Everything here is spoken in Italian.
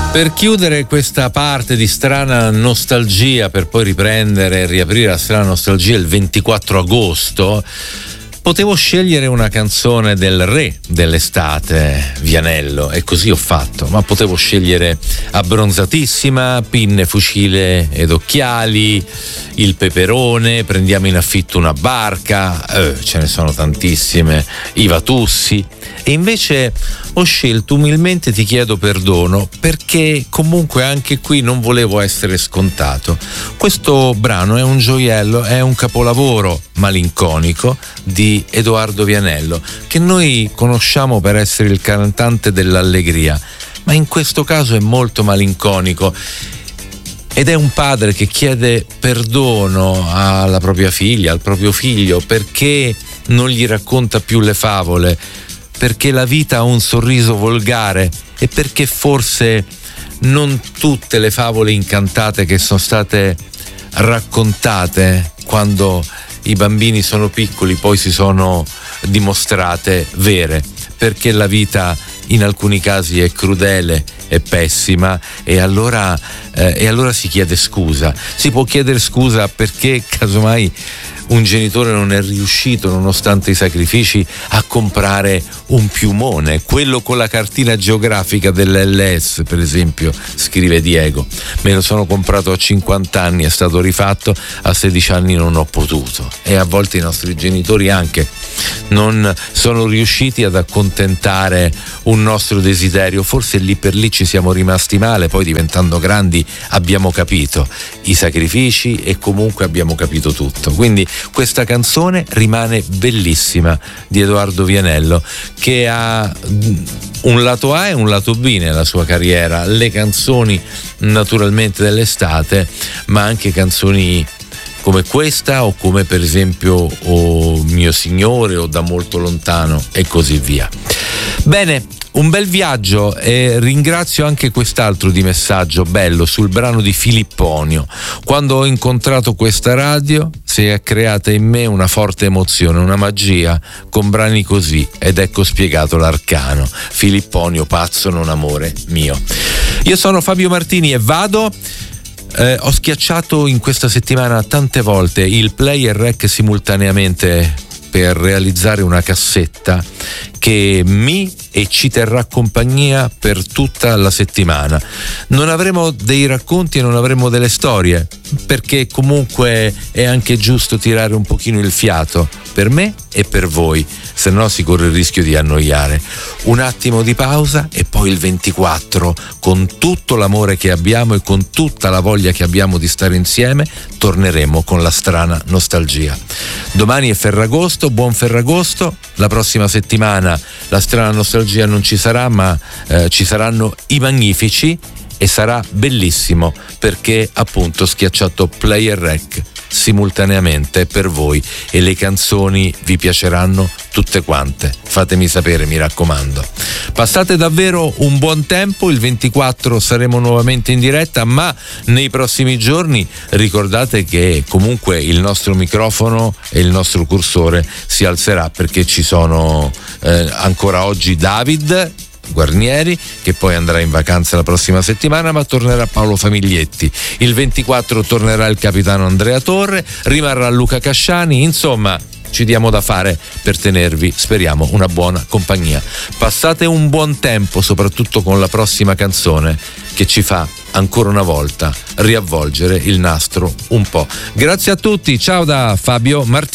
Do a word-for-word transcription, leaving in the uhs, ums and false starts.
Per chiudere questa parte di strana nostalgia, per poi riprendere e riaprire la strana nostalgia il ventiquattro agosto, potevo scegliere una canzone del re dell'estate, Vianello, e così ho fatto, ma potevo scegliere Abbronzatissima, Pinne, fucile ed occhiali, Il peperone, Prendiamo in affitto una barca, eh, ce ne sono tantissime, I Vatussi, e invece ho scelto Umilmente ti chiedo perdono, perché comunque anche qui non volevo essere scontato. Questo brano è un gioiello, è un capolavoro malinconico di Edoardo Vianello, che noi conosciamo per essere il cantante dell'allegria, ma in questo caso è molto malinconico ed è un padre che chiede perdono alla propria figlia, al proprio figlio, perché non gli racconta più le favole, perché la vita ha un sorriso volgare e perché forse non tutte le favole incantate che sono state raccontate quando i bambini sono piccoli poi si sono dimostrate vere, perché la vita in alcuni casi è crudele, è pessima, e allora, eh, e allora si chiede scusa. Si può chiedere scusa perché casomai un genitore non è riuscito, nonostante i sacrifici, a comprare un piumone, quello con la cartina geografica dell'L S, per esempio, scrive Diego. Me lo sono comprato a cinquanta anni, è stato rifatto, a sedici anni non ho potuto. E a volte i nostri genitori anche non sono riusciti ad accontentare un nostro desiderio, forse lì per lì ci siamo rimasti male, poi diventando grandi abbiamo capito i sacrifici e comunque abbiamo capito tutto. Quindi questa canzone rimane bellissima di Edoardo Vianello, che ha un lato A e un lato B nella sua carriera, le canzoni naturalmente dell'estate, ma anche canzoni come questa o come per esempio O mio signore o Da molto lontano e così via. Bene, un bel viaggio, e ringrazio anche quest'altro di messaggio bello sul brano di Filipponio. Quando ho incontrato questa radio si è creata in me una forte emozione, una magia con brani così, ed ecco spiegato l'arcano. Filipponio, pazzo non amore mio. Io sono Fabio Martini e vado. Eh, ho schiacciato in questa settimana tante volte il play e rec simultaneamente per realizzare una cassetta che mi e ci terrà compagnia per tutta la settimana. Non avremo dei racconti e non avremo delle storie, perché comunque è anche giusto tirare un pochino il fiato per me e per voi, se no si corre il rischio di annoiare. Un attimo di pausa e poi il ventiquattro, con tutto l'amore che abbiamo e con tutta la voglia che abbiamo di stare insieme, torneremo con la strana nostalgia. Domani è Ferragosto, buon Ferragosto. La prossima settimana la strana nostalgia non ci sarà, ma eh, ci saranno i Magnifici, e sarà bellissimo perché appunto schiacciato play e rec simultaneamente per voi, e le canzoni vi piaceranno tutte quante. Fatemi sapere, mi raccomando. Passate davvero un buon tempo. Il ventiquattro saremo nuovamente in diretta, ma nei prossimi giorni ricordate che comunque il nostro microfono e il nostro cursore si alzerà, perché ci sono eh, ancora oggi David Guarnieri, che poi andrà in vacanza la prossima settimana, ma tornerà Paolo Famiglietti. Il ventiquattro tornerà il capitano Andrea Torre, rimarrà Luca Casciani. Insomma, ci diamo da fare per tenervi, speriamo, una buona compagnia. Passate un buon tempo, soprattutto con la prossima canzone che ci fa ancora una volta riavvolgere il nastro un po'. Grazie a tutti, ciao da Fabio Martini.